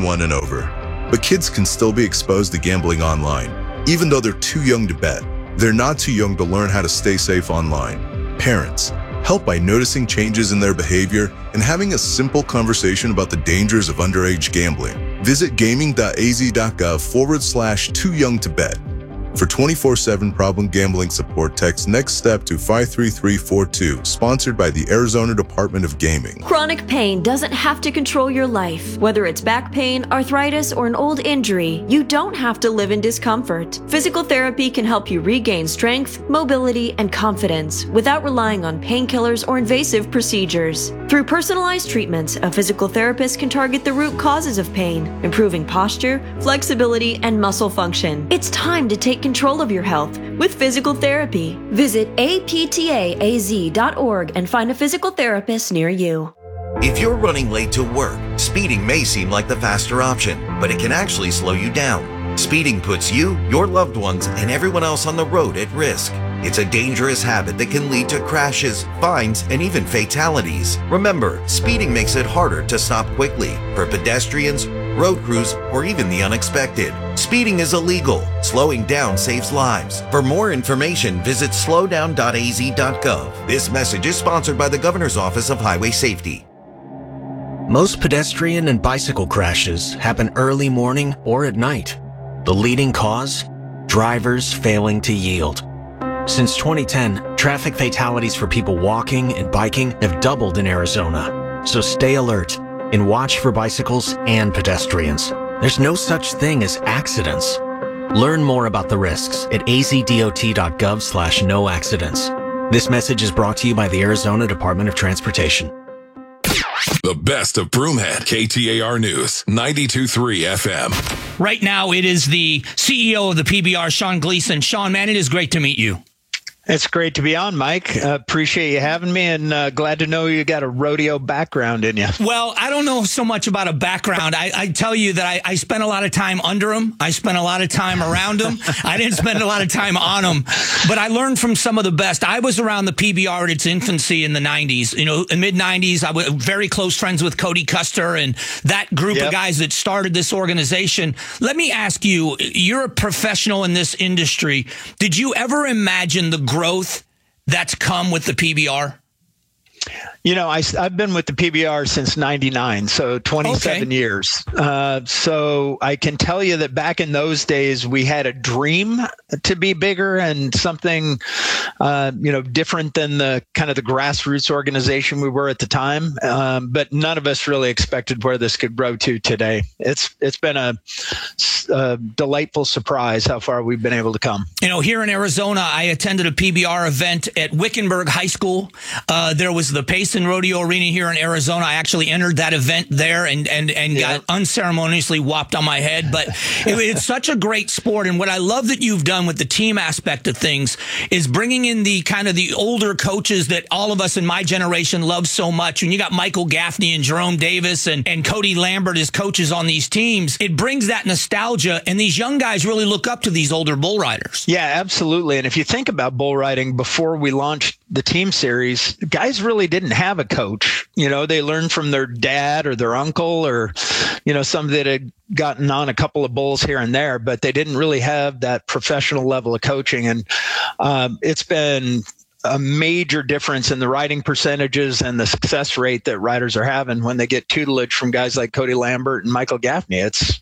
21 and over. But kids can still be exposed to gambling online, even though they're too young to bet. They're not too young to learn how to stay safe online. Parents, help by noticing changes in their behavior and having a simple conversation about the dangers of underage gambling. Visit gaming.az.gov/too-young-to-bet. For 24/7 problem gambling support, text NEXT STEP to 53342, sponsored by the Arizona Department of Gaming. Chronic pain doesn't have to control your life. Whether it's back pain, arthritis, or an old injury, you don't have to live in discomfort. Physical therapy can help you regain strength, mobility, and confidence without relying on painkillers or invasive procedures. Through personalized treatments, a physical therapist can target the root causes of pain, improving posture, flexibility, and muscle function. It's time to take control of your health with physical therapy. Visit aptaaz.org and find a physical therapist near you. If you're running late to work, speeding may seem like the faster option, but it can actually slow you down. Speeding puts you, your loved ones, and everyone else on the road at risk. It's a dangerous habit that can lead to crashes, fines, and even fatalities. Remember, speeding makes it harder to stop quickly for pedestrians, road crews, or even the unexpected. Speeding is illegal. Slowing down saves lives. For more information, visit slowdown.az.gov. This message is sponsored by the Governor's Office of Highway Safety. Most pedestrian and bicycle crashes happen early morning or at night. The leading cause? Drivers failing to yield. Since 2010, traffic fatalities for people walking and biking have doubled in Arizona. So stay alert and watch for bicycles and pedestrians. There's no such thing as accidents. Learn more about the risks at azdot.gov/no accidents. This message is brought to you by the Arizona Department of Transportation. The best of Broomhead, KTAR News, 92.3 FM. Right now, it is the CEO of the PBR, Sean Gleason. Sean, man, it is great to meet you. It's great to be on, Mike. Appreciate you having me, and glad to know you got a rodeo background in you. Well, I don't know so much about a background. I tell you that I spent a lot of time under him. I spent a lot of time around him. I didn't spend a lot of time on him, but I learned from some of the best. I was around the PBR at its infancy in the 90s. You know, in mid-90s, I was very close friends with Cody Custer and that group of guys that started this organization. Let me ask you, you're a professional in this industry. Did you ever imagine the growth that's come with the PBR? You know, I've been with the PBR since 99, so 27 years. So I can tell you that back in those days, we had a dream to be bigger and something, different than the kind of the grassroots organization we were at the time. But none of us really expected where this could grow to today. It's been a delightful surprise how far we've been able to come. You know, here in Arizona, I attended a PBR event at Wickenburg High School. There was the Payson Rodeo Arena here in Arizona. I actually entered that event there and got unceremoniously whopped on my head. But it's such a great sport. And what I love that you've done with the team aspect of things is bringing in the kind of the older coaches that all of us in my generation love so much. And you got Michael Gaffney and Jerome Davis and Cody Lambert as coaches on these teams. It brings that nostalgia, and these young guys really look up to these older bull riders. Yeah, absolutely. And if you think about bull riding, before we launched the team series, guys really didn't have a coach. You know, they learned from their dad or their uncle or, some that had gotten on a couple of bulls here and there, but they didn't really have that professional level of coaching. And it's been a major difference in the riding percentages and the success rate that riders are having when they get tutelage from guys like Cody Lambert and Michael Gaffney.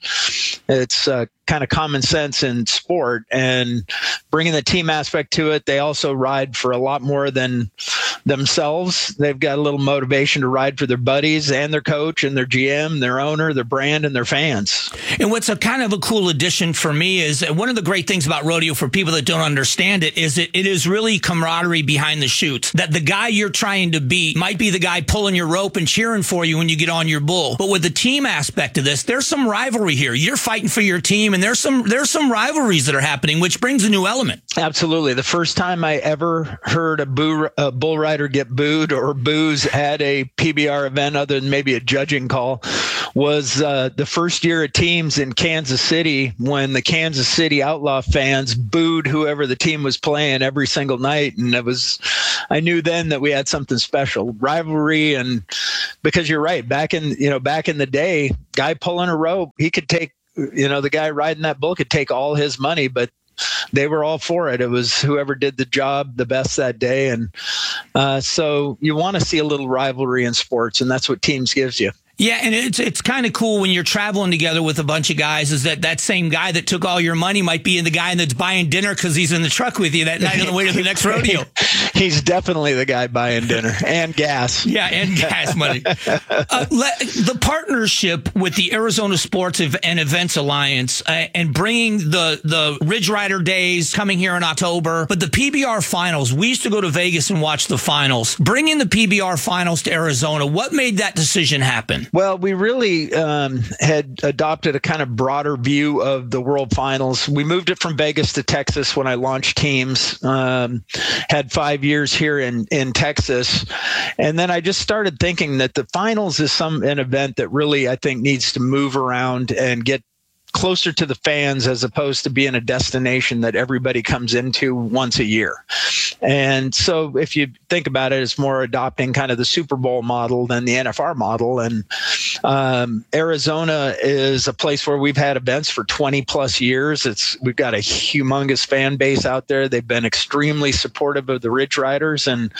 It's kind of common sense in sport, and bringing the team aspect to it. They also ride for a lot more than themselves. They've got a little motivation to ride for their buddies and their coach and their GM, their owner, their brand, and their fans. And what's a kind of a cool addition for me is one of the great things about rodeo for people that don't understand it is it is really camaraderie behind the chutes. That the guy you're trying to beat might be the guy pulling your rope and cheering for you when you get on your bull. But with the team aspect of this, there's some rivalry here. You're fighting for your team, and there's some rivalries that are happening, which brings a new element. Absolutely. The first time I ever heard a bull rider get booed or boos at a PBR event, other than maybe a judging call, was the first year of teams in Kansas City when the Kansas City Outlaw fans booed whoever the team was playing every single night. And I knew then that we had something special, rivalry. And because you're right, back in the day, guy pulling a rope, he could take, the guy riding that bull could take all his money, but they were all for it. It was whoever did the job the best that day. And so you want to see a little rivalry in sports, and that's what teams gives you. Yeah, and it's kind of cool when you're traveling together with a bunch of guys is that same guy that took all your money might be the guy that's buying dinner because he's in the truck with you that night on the way to the next rodeo. He's definitely the guy buying dinner and gas. Yeah, and gas money. The partnership with the Arizona Sports and Events Alliance and bringing the Ridge Rider Days coming here in October, but the PBR Finals, we used to go to Vegas and watch the finals. Bringing the PBR Finals to Arizona, what made that decision happen? Well, we really had adopted a kind of broader view of the World Finals. We moved it from Vegas to Texas when I launched teams, had 5 years here in Texas. And then I just started thinking that the finals is an event that really, I think, needs to move around and get closer to the fans as opposed to being a destination that everybody comes into once a year. And so if you think about it, it's more adopting kind of the Super Bowl model than the NFR model. And Arizona is a place where we've had events for 20 plus years. We've got a humongous fan base out there. They've been extremely supportive of the Ridge Riders. And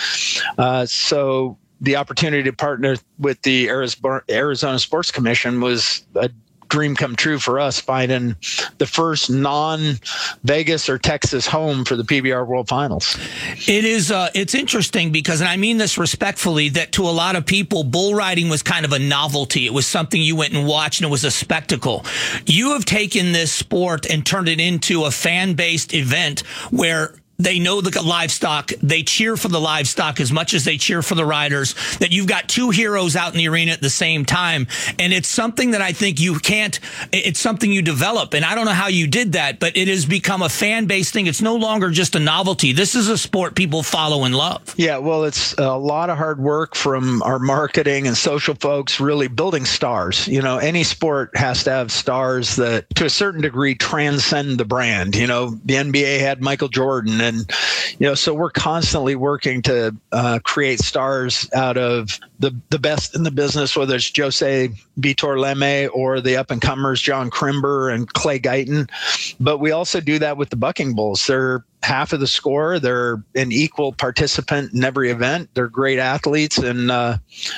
so the opportunity to partner with the Arizona Sports Commission was a dream come true for us, finding the first non-Vegas or Texas home for the PBR World Finals. It is. It's interesting because, and I mean this respectfully, that to a lot of people, bull riding was kind of a novelty. It was something you went and watched, and it was a spectacle. You have taken this sport and turned it into a fan-based event where they know the livestock. They cheer for the livestock as much as they cheer for the riders, that you've got two heroes out in the arena at the same time. And it's something that I think it's something you develop. And I don't know how you did that, but it has become a fan-based thing. It's no longer just a novelty. This is a sport people follow and love. Yeah, well, it's a lot of hard work from our marketing and social folks really building stars. Any sport has to have stars that to a certain degree transcend the brand. The NBA had Michael Jordan, and so we're constantly working to create stars out of the best in the business, whether it's Jose Vitor Leme or the up-and-comers John Crimber and Clay Guyton. But we also do that with the bucking bulls. They're half of the score. They're an equal participant in every event. They're great athletes, and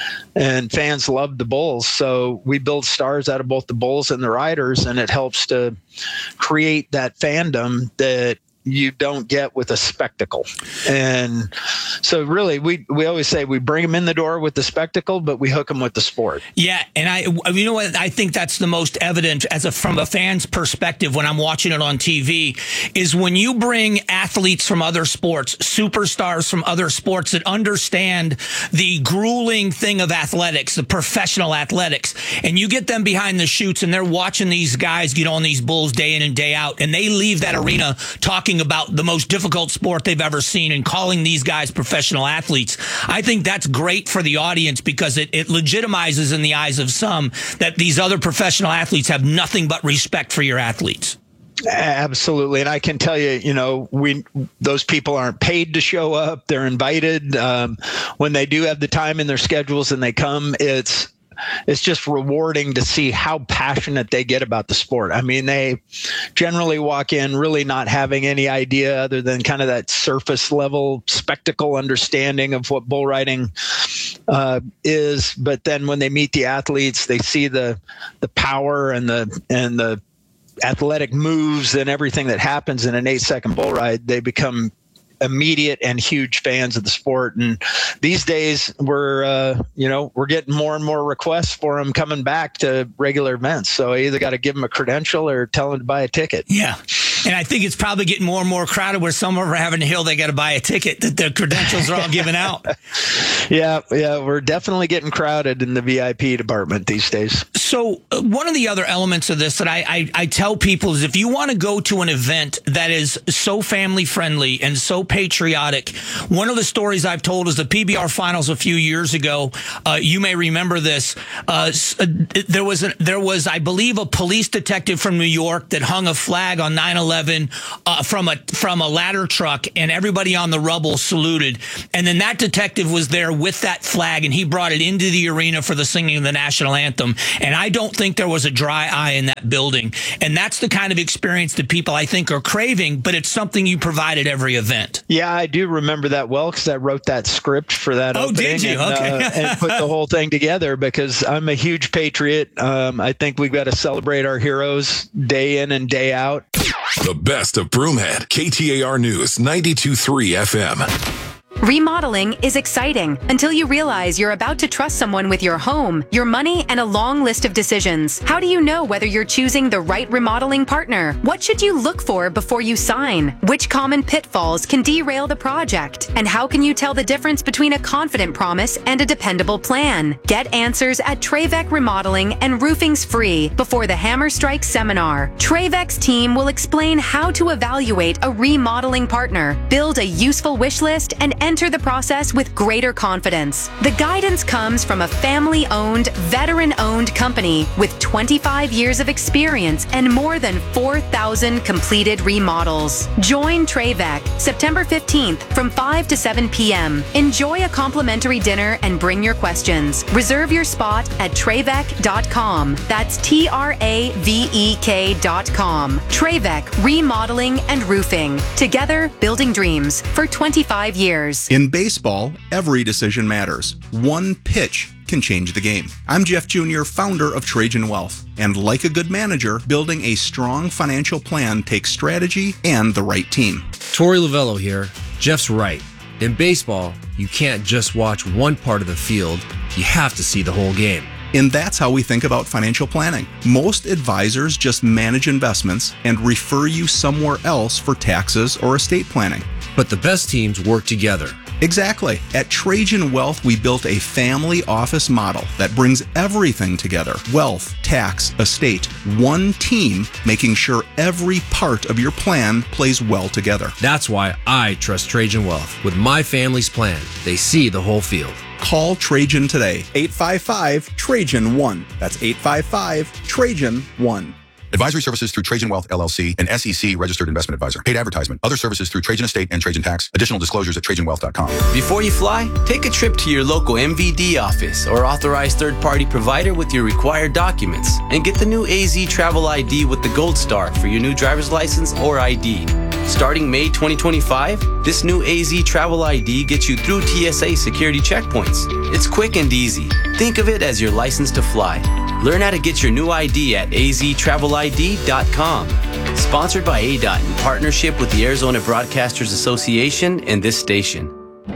fans love the bulls. So we build stars out of both the bulls and the riders, and it helps to create that fandom that you don't get with a spectacle. And so really, we always say we bring them in the door with the spectacle, but we hook them with the sport. Yeah. And you know what? I think that's the most evident from a fan's perspective when I'm watching it on TV is when you bring athletes from other sports, superstars from other sports that understand the grueling thing of athletics, the professional athletics, and you get them behind the chutes and they're watching these guys get on these bulls day in and day out, and they leave that arena talking about the most difficult sport they've ever seen and calling these guys professional athletes. I think that's great for the audience because it legitimizes in the eyes of some that these other professional athletes have nothing but respect for your athletes. Absolutely. And I can tell you, those people aren't paid to show up. They're invited. When they do have the time in their schedules and they come, it's just rewarding to see how passionate they get about the sport. I mean, they generally walk in really not having any idea other than kind of that surface level spectacle understanding of what bull riding is. But then when they meet the athletes, they see the power and the athletic moves and everything that happens in an 8-second bull ride. They become immediate and huge fans of the sport. And these days we're getting more and more requests for them coming back to regular events. So I either got to give them a credential or tell them to buy a ticket. Yeah. And I think it's probably getting more and more crowded where some of them are having a hill they got to buy a ticket, that their credentials are all given out. Yeah, we're definitely getting crowded in the VIP department these days. So one of the other elements of this that I tell people is if you want to go to an event that is so family friendly and so patriotic, one of the stories I've told is the PBR finals a few years ago. You may remember this. There was, I believe, a police detective from New York that hung a flag on 9/11 from a ladder truck, and everybody on the rubble saluted. And then that detective was there with that flag, and he brought it into the arena for the singing of the national anthem. And I don't think there was a dry eye in that building. And that's the kind of experience that people, I think, are craving, but it's something you provide at every event. Yeah, I do remember that well because I wrote that script for that opening. Did you? Okay. And put the whole thing together because I'm a huge patriot. I think we've got to celebrate our heroes day in and day out. The best of Broomhead, KTAR News, 92.3 FM. Remodeling is exciting until you realize you're about to trust someone with your home, your money, and a long list of decisions. How do you know whether you're choosing the right remodeling partner? What should you look for before you sign? Which common pitfalls can derail the project? And how can you tell the difference between a confident promise and a dependable plan? Get answers at Trevec Remodeling and Roofing's Free before the Hammer Strike seminar. Trevec's team will explain how to evaluate a remodeling partner, build a useful wish list, and enter the process with greater confidence. The guidance comes from a family-owned, veteran-owned company with 25 years of experience and more than 4,000 completed remodels. Join Trevec September 15th from 5 to 7 p.m. Enjoy a complimentary dinner and bring your questions. Reserve your spot at Trevec.com. That's Travek.com. Trevec Remodeling and Roofing. Together, building dreams for 25 years. In baseball, every decision matters. One pitch can change the game. I'm Jeff Jr., founder of Trajan Wealth. And like a good manager, building a strong financial plan takes strategy and the right team. Torey Lovello here. Jeff's right. In baseball, you can't just watch one part of the field. You have to see the whole game. And that's how we think about financial planning. Most advisors just manage investments and refer you somewhere else for taxes or estate planning. But the best teams work together. Exactly. At Trajan Wealth, we built a family office model that brings everything together. Wealth, tax, estate, one team, making sure every part of your plan plays well together. That's why I trust Trajan Wealth. With my family's plan, they see the whole field. Call Trajan today. 855-TRAJAN-1. That's 855-TRAJAN-1. Advisory services through Trajan Wealth, LLC, an SEC registered investment advisor. Paid advertisement. Other services through Trajan Estate and Trajan Tax. Additional disclosures at TrajanWealth.com. Before you fly, take a trip to your local MVD office or authorized third-party provider with your required documents and get the new AZ Travel ID with the Gold Star for your new driver's license or ID. Starting May 2025, this new AZ Travel ID gets you through TSA security checkpoints. It's quick and easy. Think of it as your license to fly. Learn how to get your new ID at aztravelid.com. Sponsored by ADOT in partnership with the Arizona Broadcasters Association and this station.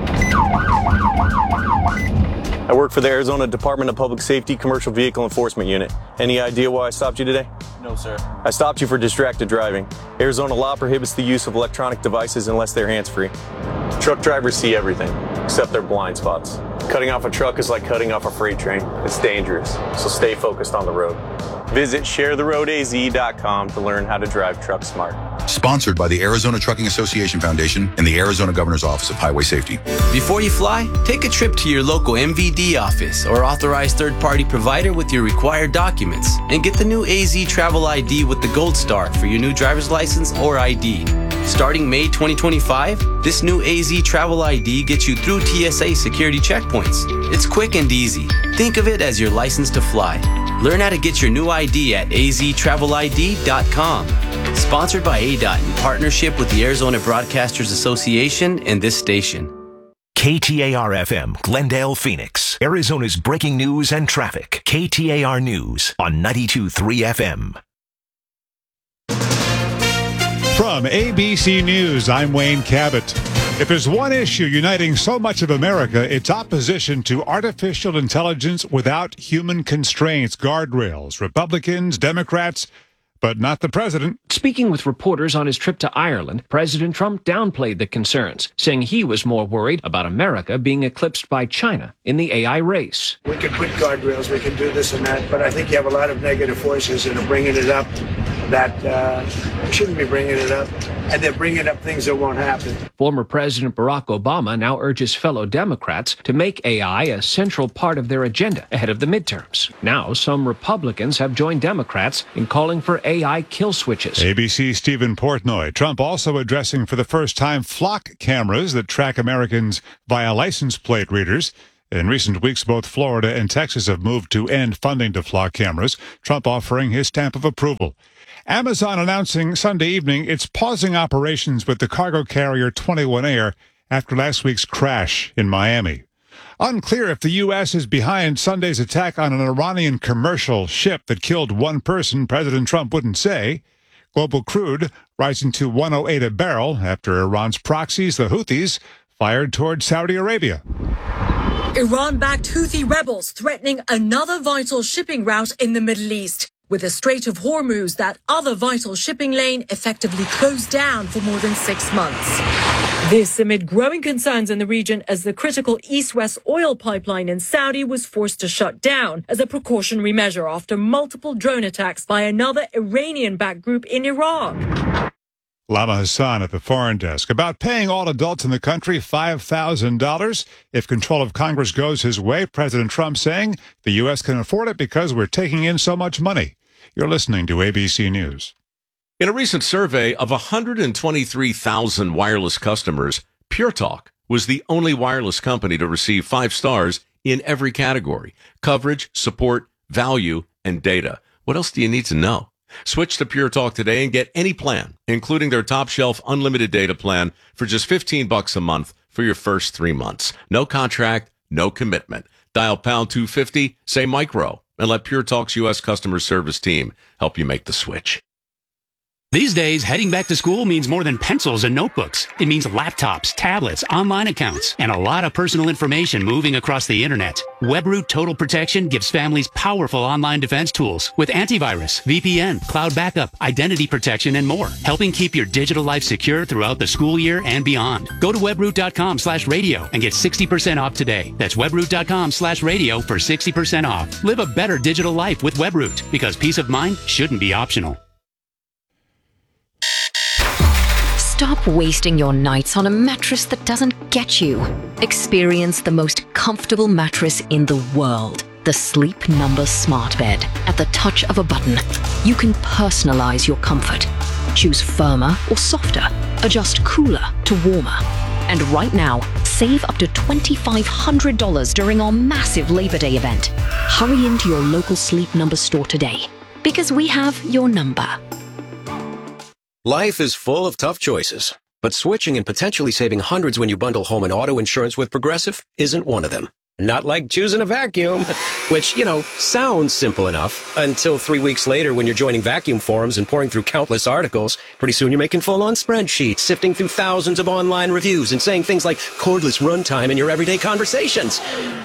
I work for the Arizona Department of Public Safety Commercial Vehicle Enforcement Unit. Any idea why I stopped you today? No, sir. I stopped you for distracted driving. Arizona law prohibits the use of electronic devices unless they're hands-free. Truck drivers see everything, except their blind spots. Cutting off a truck is like cutting off a freight train. It's dangerous, so stay focused on the road. Visit sharetheroadaz.com to learn how to drive truck smart. Sponsored by the Arizona Trucking Association Foundation and the Arizona Governor's Office of Highway Safety. Before you fly, take a trip to your local MVD office or authorized third-party provider with your required documents and get the new AZ Travel ID with the Gold Star for your new driver's license or ID. Starting May 2025, this new AZ Travel ID gets you through TSA security checkpoints. It's quick and easy. Think of it as your license to fly. Learn how to get your new ID at aztravelid.com. Sponsored by ADOT in partnership with the Arizona Broadcasters Association and this station. KTAR-FM, Glendale, Phoenix. Arizona's breaking news and traffic. KTAR News on 92.3 FM. From ABC News, I'm Wayne Cabot. If there's one issue uniting so much of America, it's opposition to artificial intelligence without human constraints, guardrails. Republicans, Democrats, but not the president. Speaking with reporters on his trip to Ireland, President Trump downplayed the concerns, saying he was more worried about America being eclipsed by China in the AI race. We can put guardrails, we can do this and that, but I think you have a lot of negative voices that are bringing it up that shouldn't be bringing it up, and they're bringing up things that won't happen. Former President Barack Obama now urges fellow Democrats to make AI a central part of their agenda ahead of the midterms. Now, some Republicans have joined Democrats in calling for AI kill switches. ABC's Stephen Portnoy. Trump also addressing for the first time flock cameras that track Americans via license plate readers. In recent weeks, both Florida and Texas have moved to end funding to flock cameras, Trump offering his stamp of approval. Amazon announcing Sunday evening it's pausing operations with the cargo carrier 21 Air after last week's crash in Miami. Unclear if the U.S. is behind Sunday's attack on an Iranian commercial ship that killed one person, President Trump wouldn't say. Global crude rising to $108 a barrel after Iran's proxies, the Houthis, fired toward Saudi Arabia. Iran-backed Houthi rebels threatening another vital shipping route in the Middle East, with the Strait of Hormuz, that other vital shipping lane, effectively closed down for more than 6 months. This amid growing concerns in the region as the critical east-west oil pipeline in Saudi was forced to shut down as a precautionary measure after multiple drone attacks by another Iranian-backed group in Iraq. Lama Hassan at the foreign desk about paying all adults in the country $5,000 if control of Congress goes his way. President Trump saying the U.S. can afford it because we're taking in so much money. You're listening to ABC News. In a recent survey of 123,000 wireless customers, Pure Talk was the only wireless company to receive 5 stars in every category: coverage, support, value, and data. What else do you need to know? Switch to Pure Talk today and get any plan, including their top shelf unlimited data plan for just $15 a month for your first 3 months. No contract, no commitment. Dial pound 250, say micro, and let Pure Talk's U.S. customer service team help you make the switch. These days, heading back to school means more than pencils and notebooks. It means laptops, tablets, online accounts, and a lot of personal information moving across the internet. WebRoot Total Protection gives families powerful online defense tools with antivirus, VPN, cloud backup, identity protection, and more, helping keep your digital life secure throughout the school year and beyond. Go to webroot.com/radio and get 60% off today. That's webroot.com/radio for 60% off. Live a better digital life with WebRoot, because peace of mind shouldn't be optional. Stop wasting your nights on a mattress that doesn't get you. Experience the most comfortable mattress in the world. The Sleep Number Smart Bed. At the touch of a button, you can personalize your comfort. Choose firmer or softer. Adjust cooler to warmer. And right now, save up to $2,500 during our massive Labor Day event. Hurry into your local Sleep Number store today, because we have your number. Life is full of tough choices, but switching and potentially saving hundreds when you bundle home and auto insurance with Progressive isn't one of them. Not like choosing a vacuum, which, sounds simple enough until 3 weeks later when you're joining vacuum forums and pouring through countless articles. Pretty soon you're making full-on spreadsheets, sifting through thousands of online reviews and saying things like cordless runtime in your everyday conversations.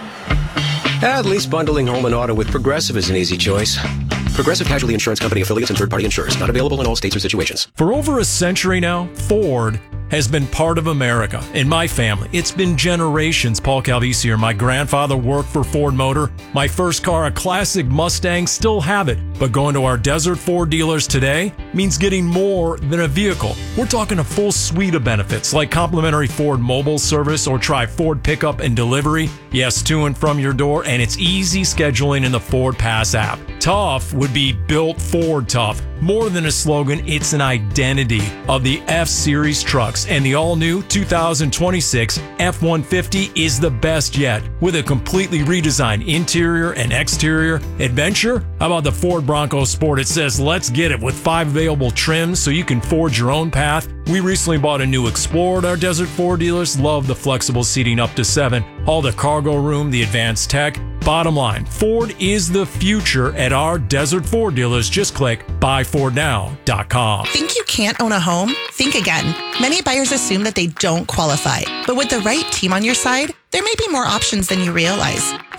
At least bundling home and auto with Progressive is an easy choice. Progressive Casualty Insurance Company affiliates and third-party insurers. Not available in all states or situations. For over a century now, Ford has been part of America. In my family, it's been generations. Paul Calvisi here. My grandfather worked for Ford Motor. My first car, a classic Mustang, still have it. But going to our Desert Ford dealers today means getting more than a vehicle. We're talking a full suite of benefits like complimentary Ford mobile service, or try Ford pickup and delivery. Yes, to and from your door, and it's easy scheduling in the Ford Pass app. Tough would be built Ford tough. More than a slogan, it's an identity of the F-Series trucks, and the all-new 2026 F-150 is the best yet. With a completely redesigned interior and exterior. Adventure? How about the Ford Bronco Sport? It says, let's get it, with 5 available trims so you can forge your own path. We recently bought a new Explorer at our Desert Ford dealers. Love the flexible seating up to 7. All the cargo room, the advanced tech. Bottom line, Ford is the future at our Desert Ford dealers. Just click buyfordnow.com. Think you can't own a home? Think again. Many buyers assume that they don't qualify. But with the right team on your side, there may be more options than you realize.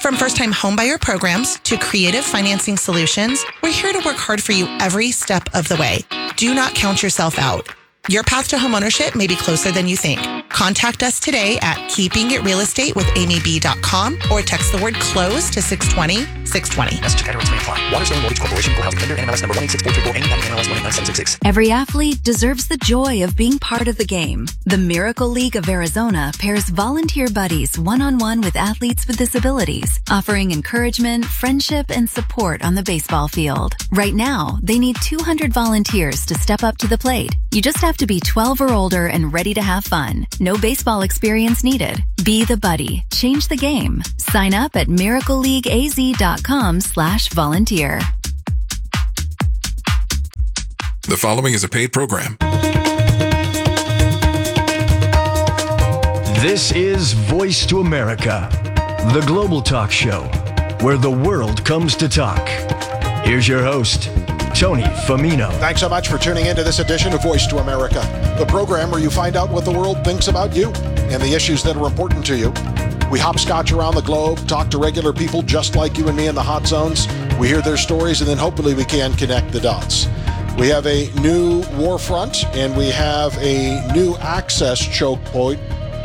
From first-time homebuyer programs to creative financing solutions, we're here to work hard for you every step of the way. Do not count yourself out. Your path to homeownership may be closer than you think. Contact us today at keepingitrealestateWithAmyB.com or text the word CLOSE to 620-620. Message and rates may apply. Waterstone Mortgage Corporation, Equal Housing Lender, NMLS number 18643, Amy NMLS 189766. Every athlete deserves the joy of being part of the game. The Miracle League of Arizona pairs volunteer buddies one-on-one with athletes with disabilities, offering encouragement, friendship, and support on the baseball field. Right now, they need 200 volunteers to step up to the plate. You just have to be 12 or older and ready to have fun. No baseball experience needed. Be the buddy. Change the game. Sign up at miracleleagueaz.com/volunteer. The following is a paid program. This is Voice to America, the global talk show where the world comes to talk. Here's your host, Tony Famino. Thanks so much for tuning into this edition of Voice to America, the program where you find out what the world thinks about you and the issues that are important to you. We hopscotch around the globe, talk to regular people just like you and me in the hot zones. We hear their stories, and then hopefully we can connect the dots. We have a new war front, and we have a new access choke point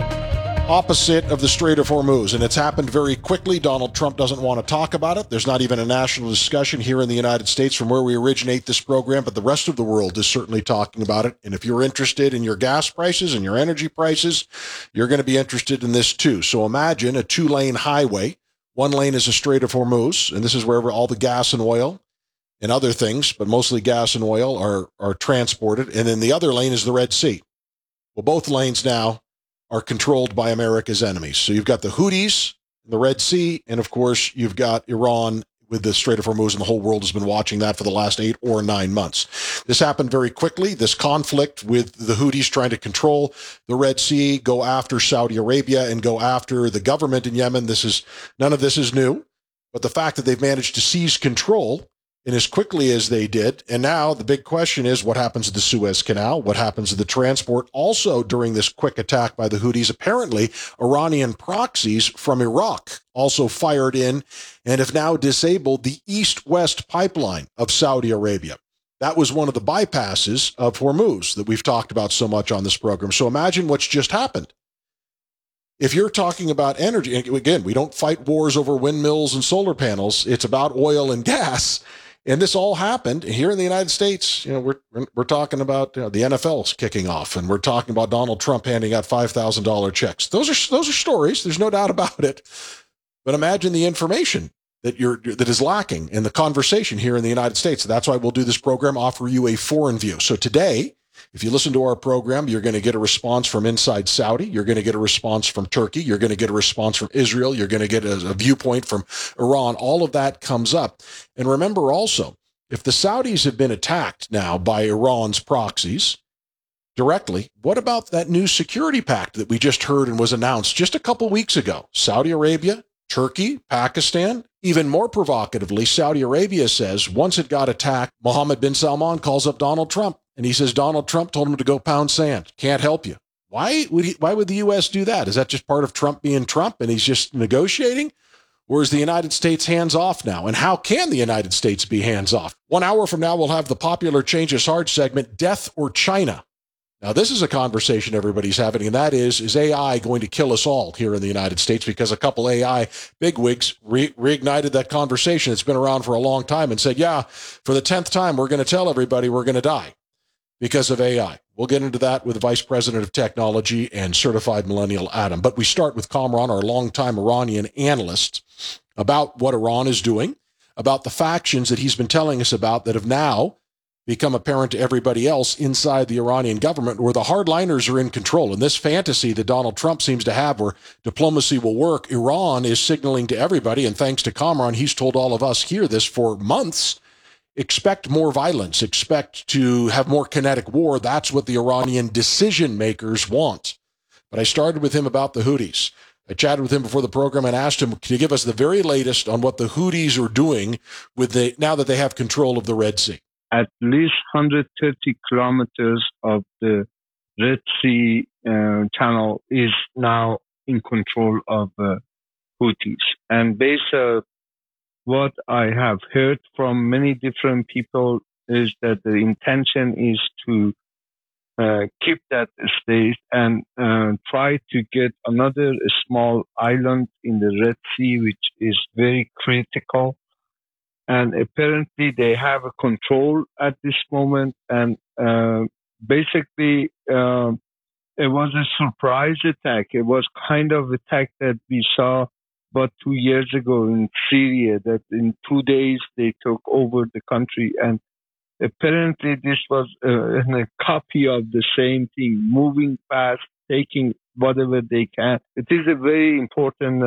opposite of the Strait of Hormuz, and it's happened very quickly. Donald Trump doesn't want to talk about it. There's not even a national discussion here in the United States from where we originate this program, but the rest of the world is certainly talking about it. And if you're interested in your gas prices and your energy prices, you're going to be interested in this too. So imagine a 2-lane highway. One lane is the Strait of Hormuz, and this is wherever all the gas and oil and other things, but mostly gas and oil, are transported. And then the other lane is the Red Sea. Well, both lanes now are controlled by America's enemies. So you've got the Houthis, the Red Sea, and of course you've got Iran with the Strait of Hormuz, and the whole world has been watching that for the last 8 or 9 months. This happened very quickly. This conflict with the Houthis trying to control the Red Sea, go after Saudi Arabia, and go after the government in Yemen. None of this is new, but the fact that they've managed to seize control and as quickly as they did. And now the big question is, what happens to the Suez Canal? What happens to the transport? Also, during this quick attack by the Houthis, apparently Iranian proxies from Iraq also fired in and have now disabled the east-west pipeline of Saudi Arabia. That was one of the bypasses of Hormuz that we've talked about so much on this program. So imagine what's just happened. If you're talking about energy, and again, we don't fight wars over windmills and solar panels. It's about oil and gas. And this all happened here in the United States. You know, we're talking about the NFL's kicking off, and we're talking about Donald Trump handing out $5,000 checks. Those are stories. There's no doubt about it. But imagine the information that is lacking in the conversation here in the United States. That's why we'll do this program, offer you a foreign view. So today, if you listen to our program, you're going to get a response from inside Saudi. You're going to get a response from Turkey. You're going to get a response from Israel. You're going to get a viewpoint from Iran. All of that comes up. And remember also, if the Saudis have been attacked now by Iran's proxies directly, what about that new security pact that we just heard and was announced just a couple weeks ago? Saudi Arabia, Turkey, Pakistan. Even more provocatively, Saudi Arabia says once it got attacked, Mohammed bin Salman calls up Donald Trump. And he says Donald Trump told him to go pound sand. Can't help you. Why would the U.S. do that? Is that just part of Trump being Trump and he's just negotiating? Or is the United States hands off now? And how can the United States be hands off? 1 hour from now, we'll have the popular Change is Hard segment, Death or China. Now, this is a conversation everybody's having, and that is AI going to kill us all here in the United States? Because a couple AI bigwigs reignited that conversation. It's been around for a long time and said, yeah, for the 10th time, we're going to tell everybody we're going to die because of AI. We'll get into that with Vice President of Technology and Certified Millennial Adam. But we start with Kamran, our longtime Iranian analyst, about what Iran is doing, about the factions that he's been telling us about that have now become apparent to everybody else inside the Iranian government, where the hardliners are in control. And this fantasy that Donald Trump seems to have where diplomacy will work, Iran is signaling to everybody, and thanks to Kamran, he's told all of us here this for months, expect more violence, expect to have more kinetic war. That's what the Iranian decision makers want. But I started with him about the Houthis. I chatted with him before the program and asked him to give us the very latest on what the Houthis are doing with now that they have control of the Red Sea. At least 130 kilometers of the Red Sea channel is now in control of Houthis. And based on what I have heard from many different people is that the intention is to keep that state and try to get another small island in the Red Sea, which is very critical. And apparently they have a control at this moment. And basically, it was a surprise attack. It was kind of attack that we saw about 2 years ago in Syria, that in 2 days they took over the country. And apparently this was a copy of the same thing, moving fast, taking whatever they can. It is a very important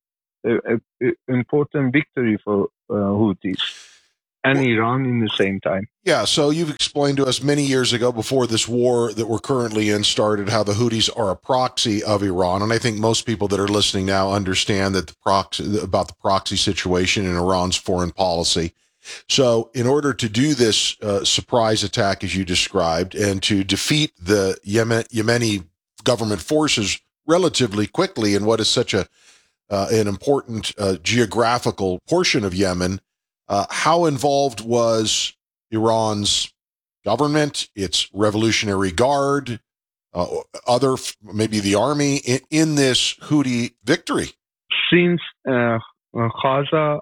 important victory for Houthis and Iran in the same time. Yeah, so you've explained to us many years ago, before this war that we're currently in started, how the Houthis are a proxy of Iran, and I think most people that are listening now understand that about the proxy situation in Iran's foreign policy. So in order to do this surprise attack, as you described, and to defeat the Yemeni government forces relatively quickly in what is such an important geographical portion of Yemen, how involved was Iran's government, its Revolutionary Guard, maybe the army, in this Houthi victory? Since Gaza,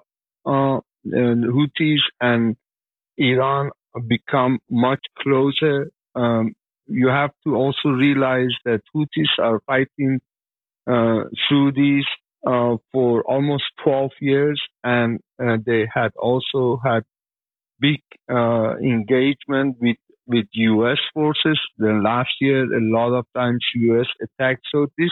Houthis and Iran become much closer, you have to also realize that Houthis are fighting Saudis for almost 12 years, and they had also had big engagement with U.S. forces. Then last year, a lot of times U.S. attacked. So this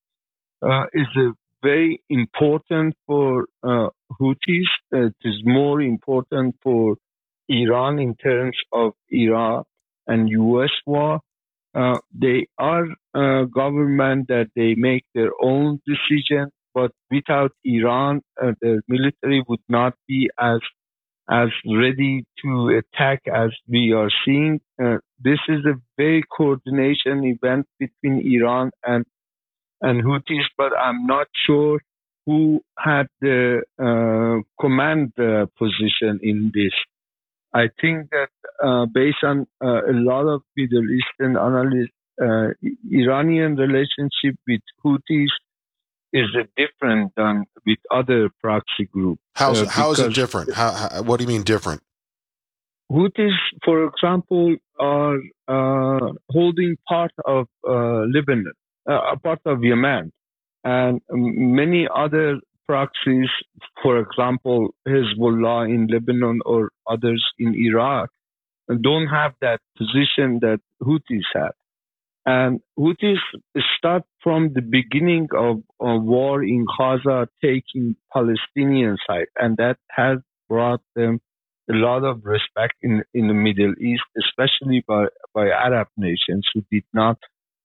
is a very important for Houthis. It is more important for Iran in terms of Iraq and U.S. war. They are a government that they make their own decision, but without Iran, the military would not be as ready to attack as we are seeing. This is a very coordination event between Iran and Houthis, but I'm not sure who had the command position in this. I think that based on a lot of Middle Eastern analysts, Iranian relationship with Houthis is different than with other proxy groups. How is it different? What do you mean different? Houthis, for example, are holding part of Lebanon, a part of Yemen, and many other proxies, for example, Hezbollah in Lebanon or others in Iraq, don't have that position that Houthis have. And Houthis start from the beginning of war in Gaza, taking Palestinian side, and that has brought them a lot of respect in the Middle East, especially by Arab nations who did not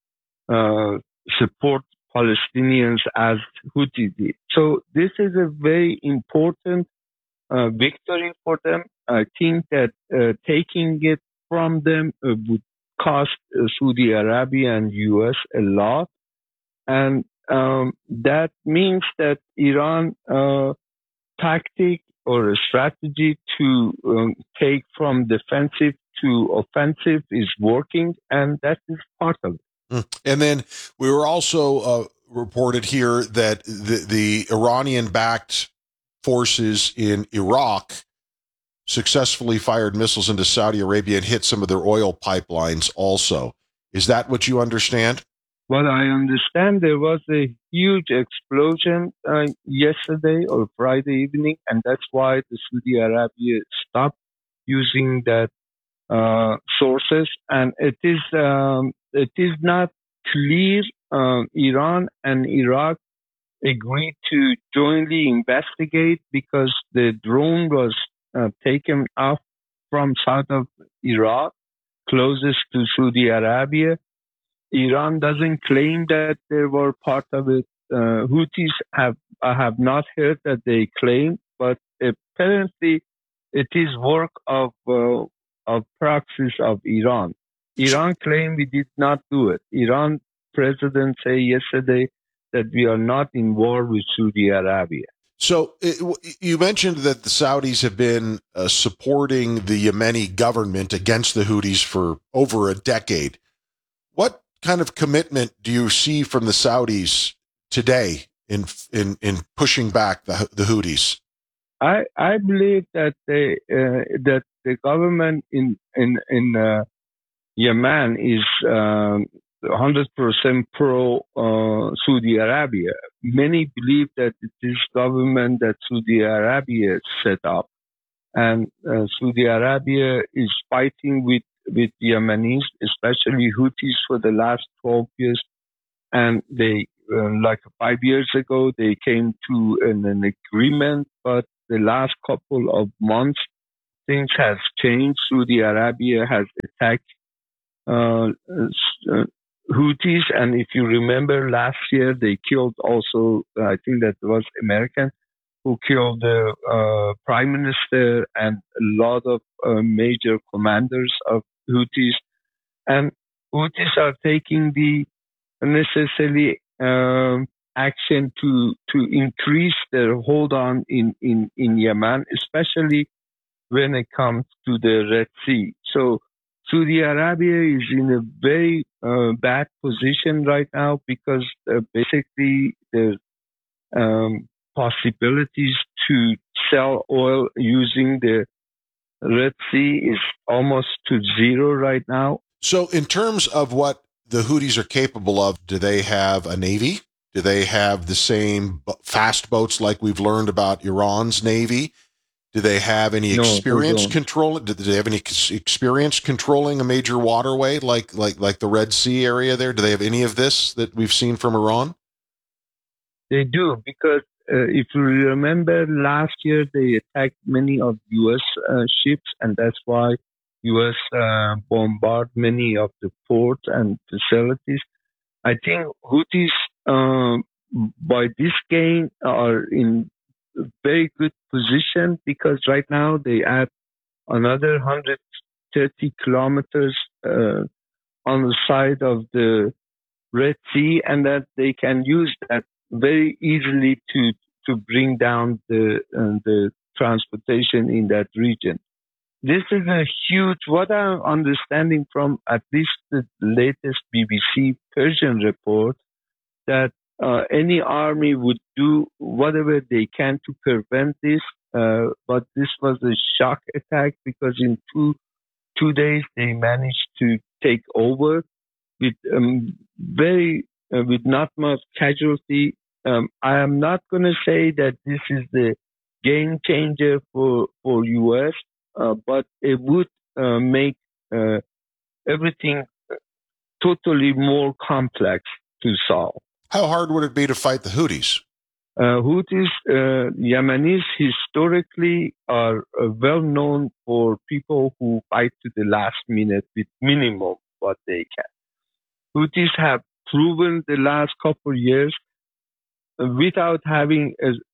support Palestinians as Houthi did. So this is a very important victory for them. I think that taking it from them would cost Saudi Arabia and U.S. a lot. And that means that Iran tactic or a strategy to take from defensive to offensive is working, and that is part of it. And then we were also reported here that the Iranian-backed forces in Iraq successfully fired missiles into Saudi Arabia and hit some of their oil pipelines also. Is that what you understand? What I understand, there was a huge explosion yesterday or Friday evening, and that's why the Saudi Arabia stopped using that sources. And it is not clear. Iran and Iraq agreed to jointly investigate because the drone was taken off from south of Iraq, closest to Saudi Arabia. Iran doesn't claim that they were part of it. Houthis I have not heard that they claim, but apparently it is work of proxies of Iran. Iran claimed we did not do it. Iran president said yesterday that we are not in war with Saudi Arabia. So you mentioned that the Saudis have been supporting the Yemeni government against the Houthis for over a decade. What kind of commitment do you see from the Saudis today in pushing back the Houthis? I believe that that the government in Yemen is 100% pro Saudi Arabia. Many believe that it is government that Saudi Arabia set up, and Saudi Arabia is fighting with Yemenis, especially Houthis, for the last 12 years. And they, like 5 years ago, they came to an agreement, but the last couple of months, things have changed. Saudi Arabia has attacked Houthis, and if you remember last year, they killed also, I think that was American, who killed the prime minister and a lot of major commanders of Houthis. And Houthis are taking the necessary action to increase their hold on in Yemen, especially when it comes to the Red Sea. So Saudi Arabia is in a very bad position right now because basically the possibilities to sell oil using the Red Sea is almost to zero right now. So in terms of what the Houthis are capable of, do they have a navy? Do they have the same fast boats like we've learned about Iran's navy? Do they have any experience controlling? Do they have any experience controlling a major waterway like the Red Sea area there? Do they have any of this that we've seen from Iran? They do, because if you remember last year, they attacked many of U.S. ships, and that's why U.S. bombarded many of the ports and facilities. I think Houthis, by this game, are in a very good position because right now they add another 130 kilometers on the side of the Red Sea, and that they can use that very easily to bring down the transportation in that region. This is a huge, what I'm understanding from at least the latest BBC Persian report, that any army would do whatever they can to prevent this. But this was a shock attack because in two days they managed to take over with with not much casualty. I am not going to say that this is the game changer for U.S., but it would make everything totally more complex to solve. How hard would it be to fight the Houthis? Yemenis historically are well known for people who fight to the last minute with minimum what they can. Houthis have proven the last couple of years without having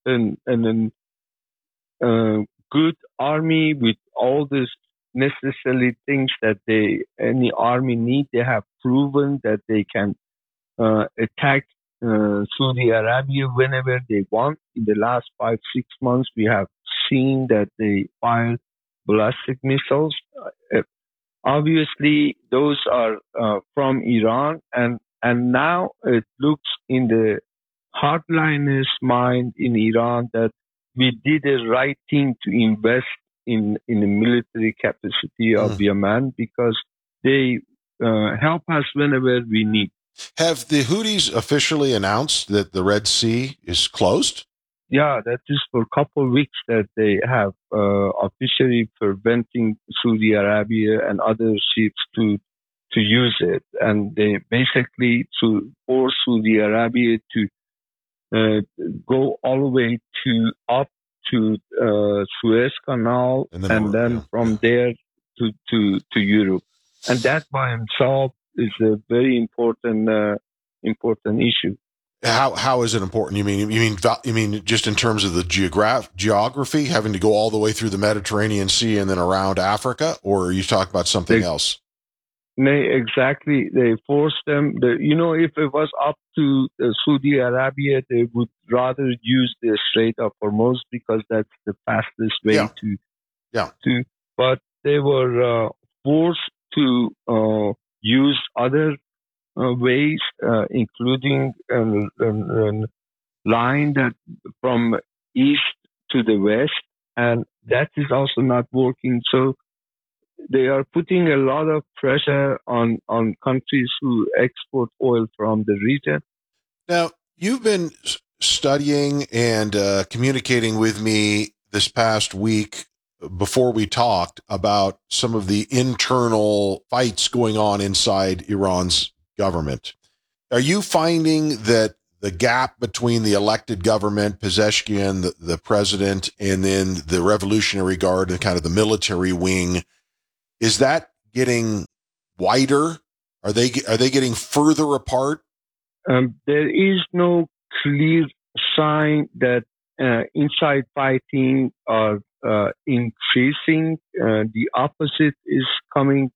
a good army with all these necessary things that any army need. They have proven that they can attack Saudi Arabia whenever they want. In the last 5-6 months, we have seen that they fired ballistic missiles. Obviously, those are from Iran, and now it looks in the hardliners' mind in Iran that we did the right thing to invest in the military capacity of Yemen because they help us whenever we need. Have the Houthis officially announced that the Red Sea is closed? Yeah, that is for a couple of weeks that they have officially preventing Saudi Arabia and other ships to use it. And they basically force Saudi Arabia to go all the way up to Suez Canal and then from there to Europe. And that by himself is a very important issue. How is it important? You mean just in terms of the geography, having to go all the way through the Mediterranean Sea and then around Africa, or are you talking about something else? Exactly. They forced them. If it was up to Saudi Arabia, they would rather use the Strait of Hormuz because that's the fastest way to. But they were forced to use other ways, including a line that from east to the west, and that is also not working. So they are putting a lot of pressure on countries who export oil from the region. Now, you've been studying and communicating with me this past week before we talked about some of the internal fights going on inside Iran's government. Are you finding that the gap between the elected government, Pezeshkian, the president, and then the Revolutionary Guard and kind of the military wing, is that getting wider? Are they getting further apart? There is no clear sign that inside fighting are increasing. The opposite is coming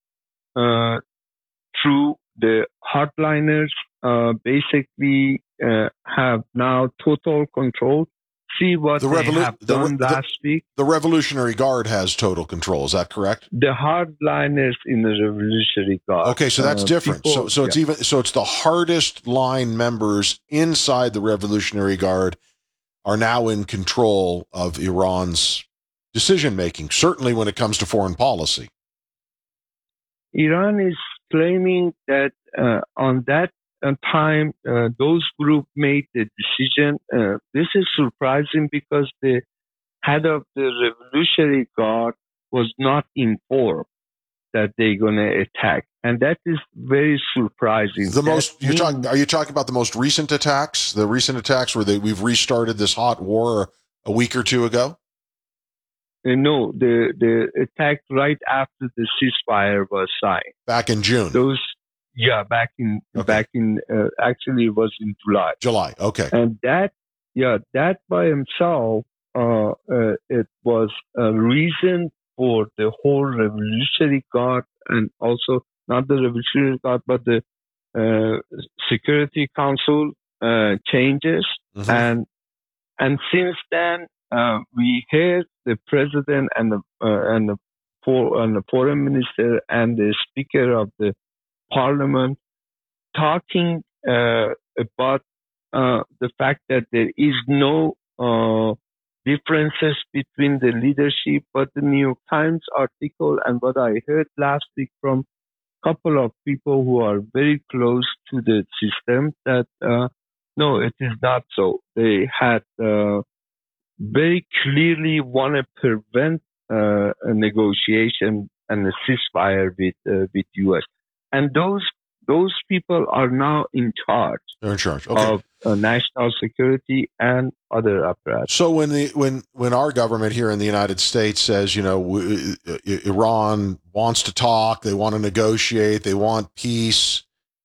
through. The hardliners basically have now total control. See what they have done last week. The Revolutionary Guard has total control. Is that correct? The hardliners in the Revolutionary Guard. Okay, so that's different. So it's the hardest line members inside the Revolutionary Guard are now in control of Iran's decision making. Certainly, when it comes to foreign policy. Iran is claiming that on that time, those groups made the decision. This is surprising because the head of the Revolutionary Guard was not informed that they're going to attack, and that is very surprising. Are you talking about the most recent attacks? The recent attacks where we've restarted this hot war a week or two ago? No, the attack right after the ceasefire was signed. Back in June. Actually it was in July. July, okay. And that by himself, it was a reason for the whole Revolutionary Guard, and also not the Revolutionary Guard, but the Security Council changes. Mm-hmm. And since then, we heard the president and the foreign minister and the speaker of the parliament talking about the fact that there is no differences between the leadership. But the New York Times article and what I heard last week from a couple of people who are very close to the system that no, it is not so. They had very clearly want to prevent a negotiation and a ceasefire with U.S. And those people are now in charge. They're in charge, okay, of national security and other apparatus. So when our government here in the United States says, Iran wants to talk, they want to negotiate, they want peace,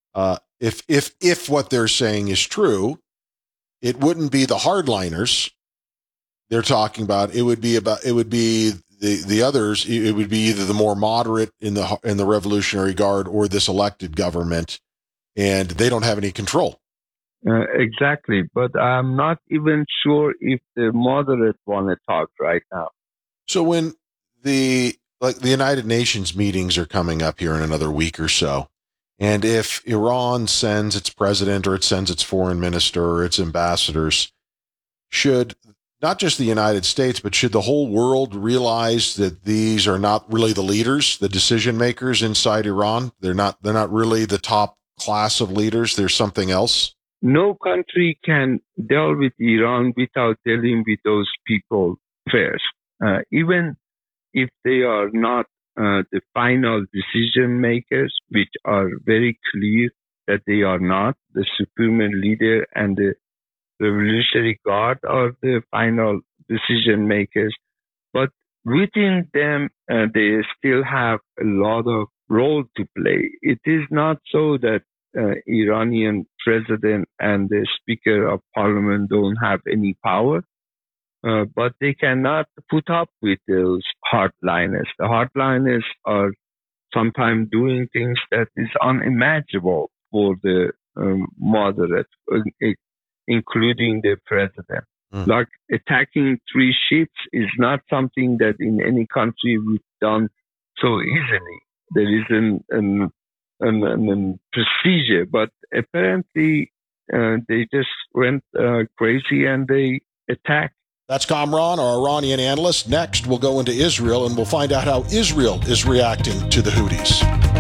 if what they're saying is true, it wouldn't be the hardliners they're talking about. It would be the others. It would be either the more moderate in the Revolutionary Guard or this elected government, and they don't have any control. Exactly, but I'm not even sure if the moderate want to talk right now. So when the United Nations meetings are coming up here in another week or so, and if Iran sends its president or it sends its foreign minister or its ambassadors, should not just the United States, but should the whole world realize that these are not really the leaders, the decision makers inside Iran? They're not really the top class of leaders. There's something else. No country can deal with Iran without dealing with those people first. Even if they are not the final decision makers, which are very clear that they are not, the supreme leader and the Revolutionary Guard are the final decision makers, but within them, they still have a lot of role to play. It is not so that Iranian president and the Speaker of Parliament don't have any power, but they cannot put up with those hardliners. The hardliners are sometimes doing things that is unimaginable for the moderate, including the president. Like attacking 3 ships is not something that in any country we've done so easily. There is an procedure, but apparently they just went crazy and they attacked. That's Kamran, our Iranian analyst. Next, we'll go into Israel and we'll find out how Israel is reacting to the Houthis.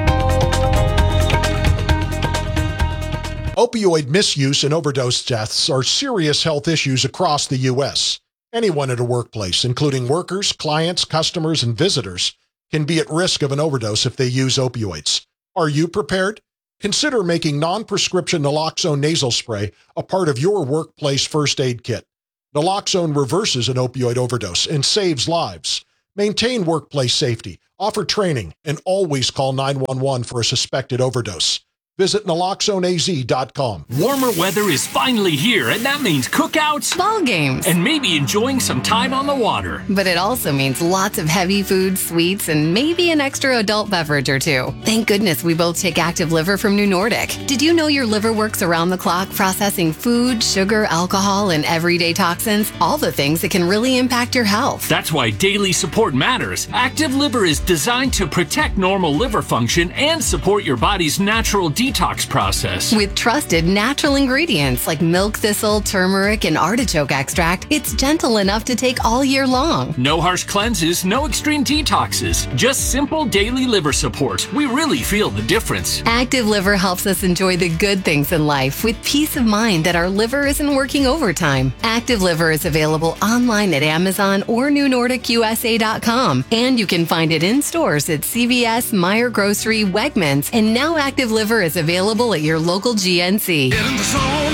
Opioid misuse and overdose deaths are serious health issues across the U.S. Anyone at a workplace, including workers, clients, customers, and visitors, can be at risk of an overdose if they use opioids. Are you prepared? Consider making non-prescription naloxone nasal spray a part of your workplace first aid kit. Naloxone reverses an opioid overdose and saves lives. Maintain workplace safety, offer training, and always call 911 for a suspected overdose. Visit naloxoneaz.com. Warmer weather is finally here, and that means cookouts, ball games, and maybe enjoying some time on the water. But it also means lots of heavy food, sweets, and maybe an extra adult beverage or two. Thank goodness we both take Active Liver from New Nordic. Did you know your liver works around the clock processing food, sugar, alcohol, and everyday toxins? All the things that can really impact your health. That's why daily support matters. Active Liver is designed to protect normal liver function and support your body's natural detox process. With trusted natural ingredients like milk thistle, turmeric, and artichoke extract, it's gentle enough to take all year long. No harsh cleanses, no extreme detoxes, just simple daily liver support. We really feel the difference. Active Liver helps us enjoy the good things in life with peace of mind that our liver isn't working overtime. Active Liver is available online at Amazon or NewNordicUSA.com, and you can find it in stores at CVS, Meijer Grocery, Wegmans, and now Active Liver is available at your local GNC. Get in the zone,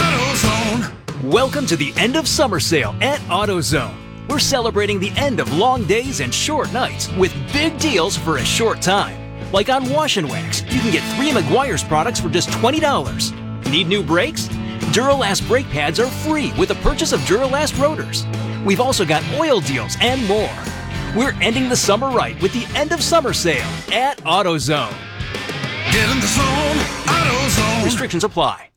AutoZone. Welcome to the end of summer sale at AutoZone. We're celebrating the end of long days and short nights with big deals for a short time. Like on Wash and Wax, you can get 3 Meguiar's products for just $20. Need new brakes? Duralast brake pads are free with the purchase of Duralast rotors. We've also got oil deals and more. We're ending the summer right with the end of summer sale at AutoZone. Get in the zone, AutoZone. Restrictions apply.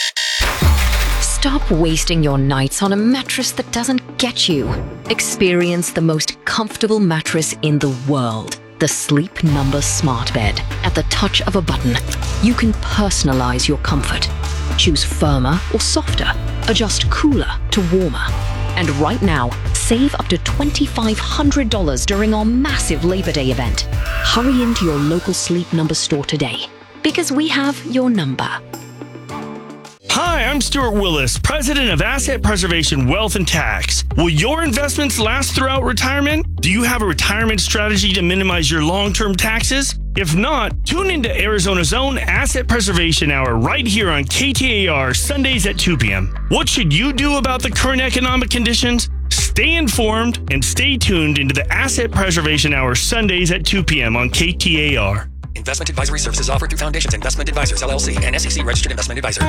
Stop wasting your nights on a mattress that doesn't get you. Experience the most comfortable mattress in the world. The Sleep Number Smart Bed. At the touch of a button, you can personalize your comfort. Choose firmer or softer. Adjust cooler to warmer. And right now, save up to $2,500 during our massive Labor Day event. Hurry into your local Sleep Number store today, because we have your number. Hi, I'm Stuart Willis, President of Asset Preservation Wealth and Tax. Will your investments last throughout retirement? Do you have a retirement strategy to minimize your long-term taxes? If not, tune into Arizona's own Asset Preservation Hour right here on KTAR Sundays at 2 p.m. What should you do about the current economic conditions? Stay informed and stay tuned into the Asset Preservation Hour Sundays at 2 p.m. on KTAR. Investment advisory services offered through Foundations Investment Advisors, LLC, and SEC Registered Investment Advisor.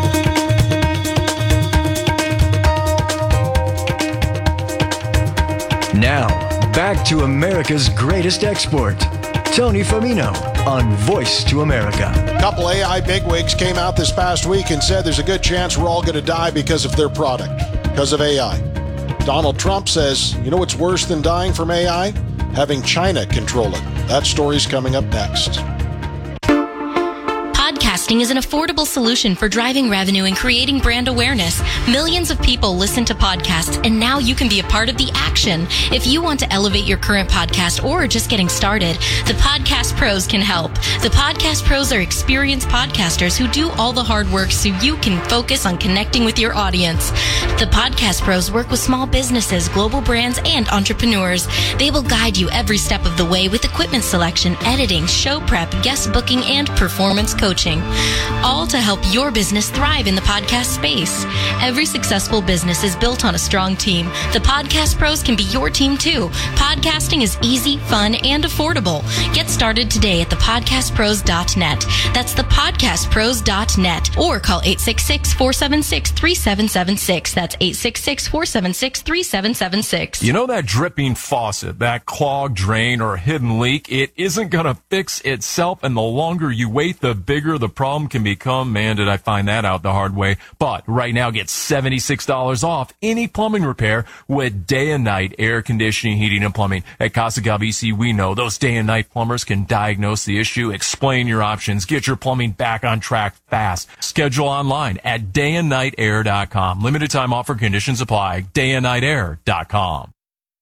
Now, back to America's greatest export, Tony Famino on Voice to America. A couple AI bigwigs came out this past week and said there's a good chance we're all going to die because of their product, because of AI. Donald Trump says, you know what's worse than dying from AI? Having China control it. That story's coming up next. Podcasting is an affordable solution for driving revenue and creating brand awareness. Millions of people listen to podcasts, and now you can be a part of the action. If you want to elevate your current podcast or are just getting started, the Podcast Pros can help. The Podcast Pros are experienced podcasters who do all the hard work so you can focus on connecting with your audience. The Podcast Pros work with small businesses, global brands, and entrepreneurs. They will guide you every step of the way with equipment selection, editing, show prep, guest booking, and performance coaching. all to help your business thrive in the podcast space. Every successful business is built on a strong team. The Podcast Pros can be your team too. Podcasting is easy, fun, and affordable. Get started today at thepodcastpros.net. That's thepodcastpros.net, or call 866-476-3776. That's 866-476-3776. You know that dripping faucet, that clogged drain or hidden leak? It isn't going to fix itself, and the longer you wait, the bigger the problem can become. Man, did I find that out the hard way. But right now, get $76 off any plumbing repair with Day and Night Air Conditioning, Heating, and Plumbing. At Casa Galvisi, we know those day and night plumbers can diagnose the issue, explain your options, get your plumbing back on track fast. Schedule online at dayandnightair.com. Limited time offer, conditions apply. dayandnightair.com.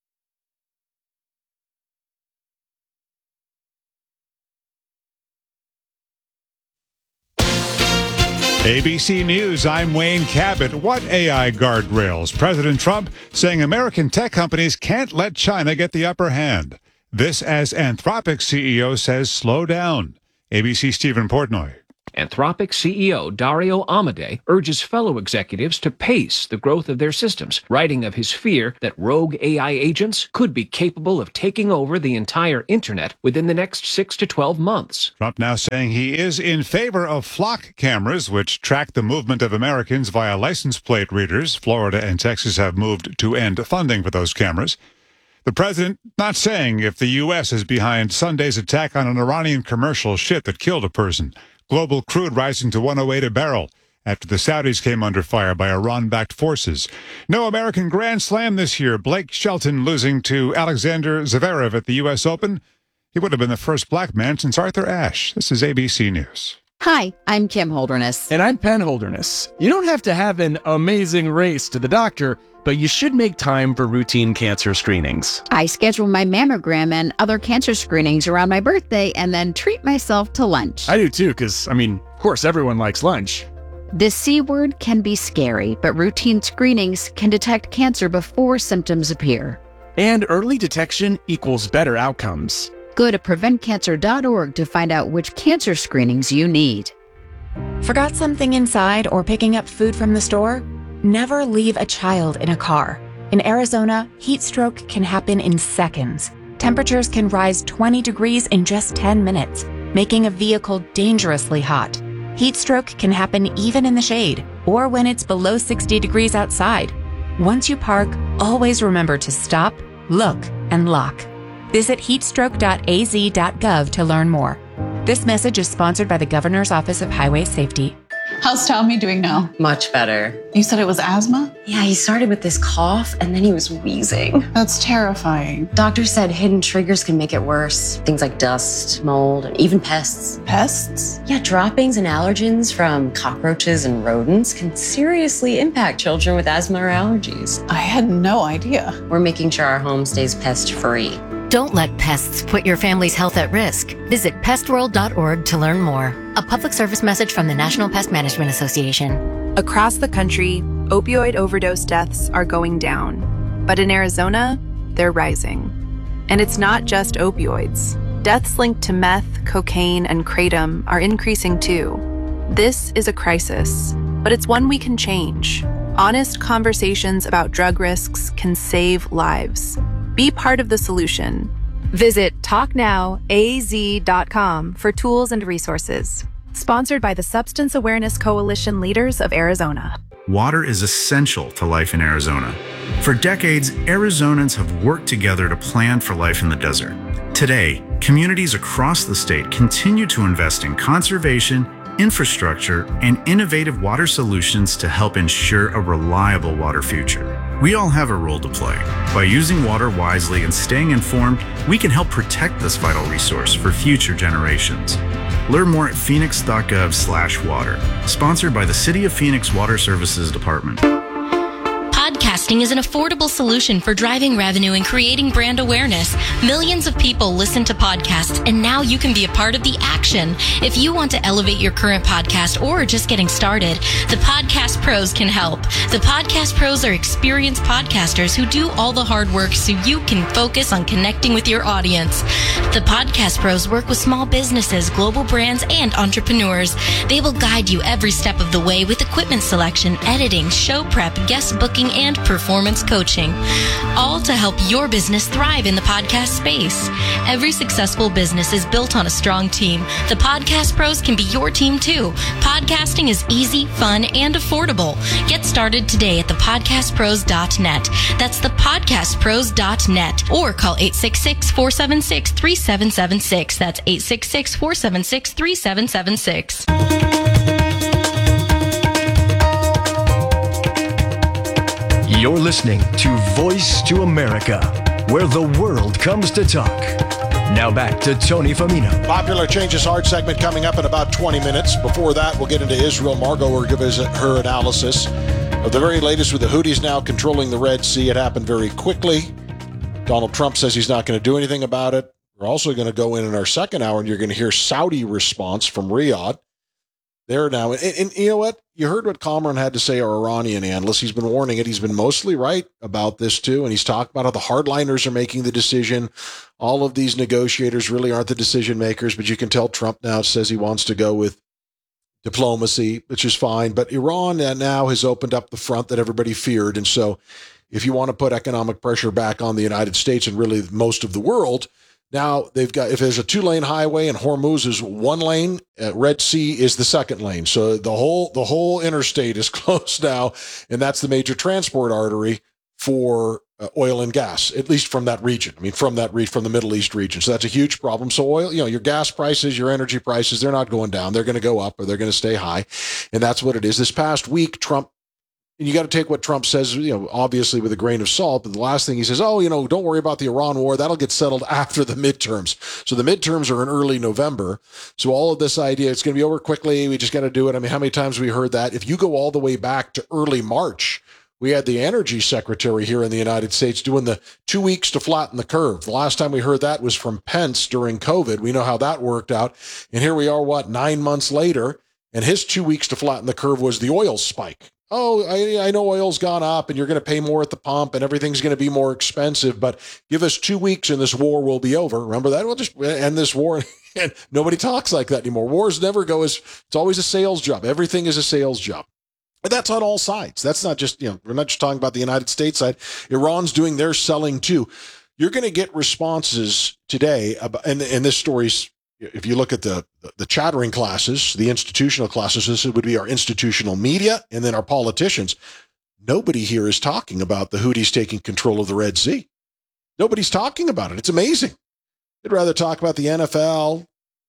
ABC News, I'm Wayne Cabot. What AI guardrails? President Trump saying American tech companies can't let China get the upper hand. This as Anthropic CEO says slow down. ABC Stephen Portnoy. Anthropic CEO Dario Amodei urges fellow executives to pace the growth of their systems, writing of his fear that rogue AI agents could be capable of taking over the entire internet within the next 6 to 12 months. Trump now saying he is in favor of flock cameras, which track the movement of Americans via license plate readers. Florida and Texas have moved to end funding for those cameras. The president not saying if the U.S. is behind Sunday's attack on an Iranian commercial ship that killed a person. Global crude rising to $108 a barrel after the Saudis came under fire by Iran-backed forces. No American Grand Slam this year. Blake Shelton losing to Alexander Zverev at the U.S. Open. He would have been the first black man since Arthur Ashe. This is ABC News. Hi, I'm Kim Holderness. And I'm Penn Holderness. You don't have to have an amazing race to the doctor, but you should make time for routine cancer screenings. I schedule my mammogram and other cancer screenings around my birthday and then treat myself to lunch. I do too, because, of course, everyone likes lunch. The C word can be scary, but routine screenings can detect cancer before symptoms appear. And early detection equals better outcomes. Go to preventcancer.org to find out which cancer screenings you need. Forgot something inside or picking up food from the store? Never leave a child in a car. In Arizona, heat stroke can happen in seconds. Temperatures can rise 20 degrees in just 10 minutes, making a vehicle dangerously hot. Heat stroke can happen even in the shade or when it's below 60 degrees outside. Once you park, always remember to stop, look, and lock. Visit heatstroke.az.gov to learn more. This message is sponsored by the Governor's Office of Highway Safety. How's Tommy doing now? Much better. You said it was asthma? Yeah, he started with this cough and then he was wheezing. That's terrifying. Doctor said hidden triggers can make it worse. Things like dust, mold, and even pests. Pests? Yeah, droppings and allergens from cockroaches and rodents can seriously impact children with asthma or allergies. I had no idea. We're making sure our home stays pest-free. Don't let pests put your family's health at risk. Visit pestworld.org to learn more. A public service message from the National Pest Management Association. Across the country, opioid overdose deaths are going down. But in Arizona, they're rising. And it's not just opioids. Deaths linked to meth, cocaine, and kratom are increasing too. This is a crisis, but it's one we can change. Honest conversations about drug risks can save lives. Be part of the solution. Visit talknowaz.com for tools and resources. Sponsored by the Substance Awareness Coalition Leaders of Arizona. Water is essential to life in Arizona. For decades, Arizonans have worked together to plan for life in the desert. Today, communities across the state continue to invest in conservation, infrastructure, and innovative water solutions to help ensure a reliable water future. We all have a role to play. By using water wisely and staying informed, we can help protect this vital resource for future generations. Learn more at phoenix.gov/water. Sponsored by the City of Phoenix Water Services Department. Podcasting is an affordable solution for driving revenue and creating brand awareness. Millions of people listen to podcasts, and now you can be a part of the action. If you want to elevate your current podcast or are just getting started, the Podcast Pros can help. The Podcast Pros are experienced podcasters who do all the hard work so you can focus on connecting with your audience. The Podcast Pros work with small businesses, global brands, and entrepreneurs. They will guide you every step of the way with equipment selection, editing, show prep, guest booking, and performance coaching, all to help your business thrive in the podcast space. Every successful business is built on a strong team. The Podcast Pros can be your team too. Podcasting is easy, fun, and affordable. Get started today at thepodcastpros.net. That's thepodcastpros.net, or call 866-476-3776. That's 866-476-3776. You're listening to Voice to America, where the world comes to talk. Now back to Tony Famino. Popular Changes Hard segment coming up in about 20 minutes. Before that, we'll get into Israel. Margot will give us her analysis of the very latest with the Houthis now controlling the Red Sea. It happened very quickly. Donald Trump says he's not going to do anything about it. We're also going to go in our second hour, and you're going to hear Saudi response from Riyadh. There now, and you know what? You heard what Kamran had to say, our Iranian analyst. He's been warning it. He's been mostly right about this too, and he's talked about how the hardliners are making the decision. All of these negotiators really aren't the decision makers, but you can tell Trump now says he wants to go with diplomacy, which is fine. But Iran now has opened up the front that everybody feared, and so if you want to put economic pressure back on the United States and really most of the world, now they've got, if there's a 2-lane highway and Hormuz is 1 lane, Red Sea is the 2nd lane. So the whole interstate is closed now, and that's the major transport artery for oil and gas, at least from that region. I mean, from the Middle East region. So that's a huge problem. So oil, your gas prices, your energy prices, they're not going down. They're going to go up, or they're going to stay high, and that's what it is. This past week, Trump. And you got to take what Trump says, obviously with a grain of salt. But the last thing he says, don't worry about the Iran war. That'll get settled after the midterms. So the midterms are in early November. So all of this idea, it's going to be over quickly. We just got to do it. I mean, how many times have we heard that? If you go all the way back to early March, we had the energy secretary here in the United States doing the 2 weeks to flatten the curve. The last time we heard that was from Pence during COVID. We know how that worked out. And here we are, 9 months later, and his 2 weeks to flatten the curve was the oil spike. I know oil's gone up and you're going to pay more at the pump and everything's going to be more expensive, but give us 2 weeks and this war will be over. Remember that? We'll just end this war. And nobody talks like that anymore. Wars never go it's always a sales job. Everything is a sales job. And that's on all sides. That's not just, we're not just talking about the United States side. Iran's doing their selling too. You're going to get responses today and this story's, if you look at the chattering classes, the institutional classes, this would be our institutional media and then our politicians. Nobody here is talking about the Houthis taking control of the Red Sea. Nobody's talking about it. It's amazing. They'd rather talk about the NFL.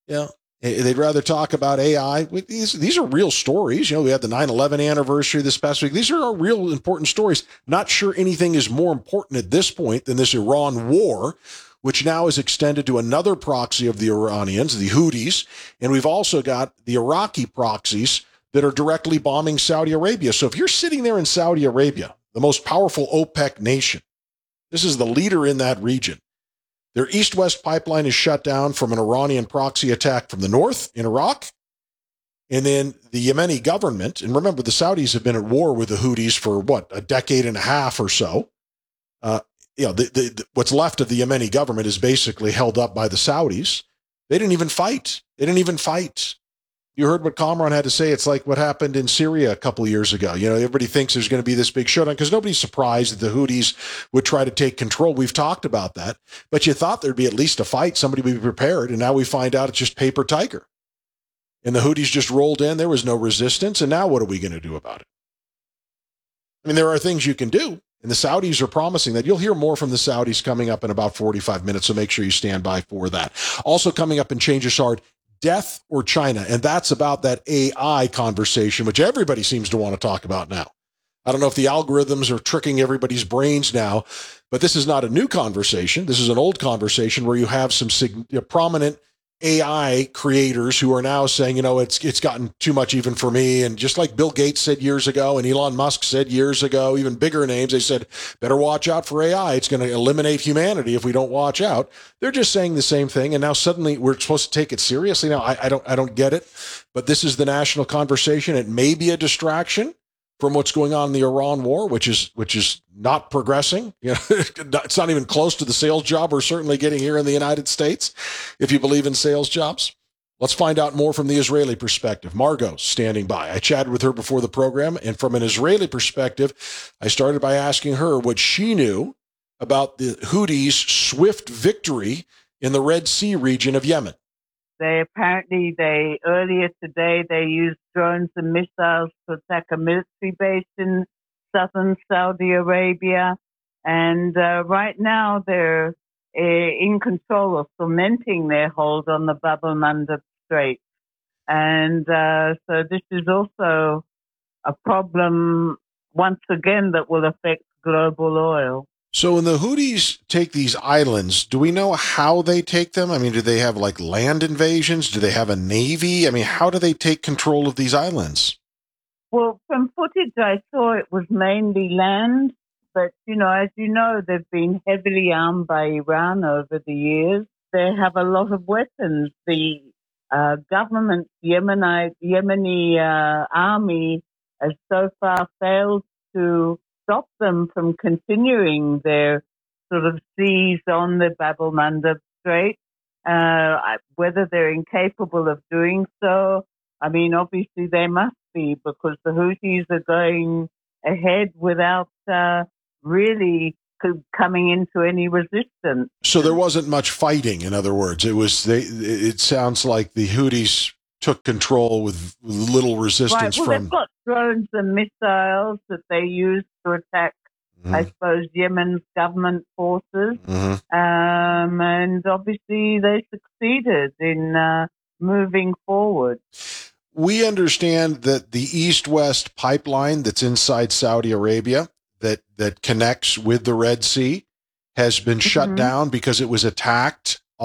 They'd rather talk about AI. These are real stories. We had the 9/11 anniversary this past week. These are our real important stories. Not sure anything is more important at this point than this Iran war, which now is extended to another proxy of the Iranians, the Houthis, and we've also got the Iraqi proxies that are directly bombing Saudi Arabia. So if you're sitting there in Saudi Arabia, the most powerful OPEC nation, this is the leader in that region, their east-west pipeline is shut down from an Iranian proxy attack from the north in Iraq, and then the Yemeni government, and remember the Saudis have been at war with the Houthis for, a decade and a half or so. What's left of the Yemeni government is basically held up by the Saudis. They didn't even fight. You heard what Kamran had to say. It's like what happened in Syria a couple of years ago. Everybody thinks there's going to be this big showdown because nobody's surprised that the Houthis would try to take control. We've talked about that. But you thought there'd be at least a fight. Somebody would be prepared. And now we find out it's just paper tiger. And the Houthis just rolled in. There was no resistance. And now what are we going to do about it? I mean, there are things you can do. And the Saudis are promising that. You'll hear more from the Saudis coming up in about 45 minutes, so make sure you stand by for that. Also coming up in Changes Hard, death or China, and that's about that AI conversation, which everybody seems to want to talk about now. I don't know if the algorithms are tricking everybody's brains now, but this is not a new conversation. This is an old conversation where you have some prominent AI creators who are now saying, it's gotten too much even for me. And just like Bill Gates said years ago, and Elon Musk said years ago, even bigger names, they said, better watch out for AI. It's going to eliminate humanity if we don't watch out. They're just saying the same thing. And now suddenly we're supposed to take it seriously. Now, I don't get it, but this is the national conversation. It may be a distraction from what's going on in the Iran war, which is not progressing. It's not even close to the sales job we're certainly getting here in the United States, if you believe in sales jobs. Let's find out more from the Israeli perspective. Margot standing by. I chatted with her before the program, and from an Israeli perspective, I started by asking her what she knew about the Houthis' swift victory in the Red Sea region of Yemen. Earlier today, they used drones and missiles to attack a military base in southern Saudi Arabia. And right now, they're in control of cementing their hold on the Bab el-Mandeb Strait. And so this is also a problem, once again, that will affect global oil. So when the Houthis take these islands, do we know how they take them? I mean, do they have like land invasions? Do they have a navy? I mean, how do they take control of these islands? Well, from footage I saw, it was mainly land. But, as you know, they've been heavily armed by Iran over the years. They have a lot of weapons. The government, Yemeni army has so far failed to stop them from continuing their sort of siege on the Bab el-Mandeb Strait. Whether they're incapable of doing so, I mean, obviously they must be, because the Houthis are going ahead without really coming into any resistance. So there wasn't much fighting, in other words. It sounds like the Houthis took control with little resistance from... They've got drones and missiles that they use to attack, I suppose, Yemen's government forces. And obviously they succeeded in moving forward. We understand that the east-west pipeline that's inside Saudi Arabia that connects with the Red Sea has been shut down because it was attacked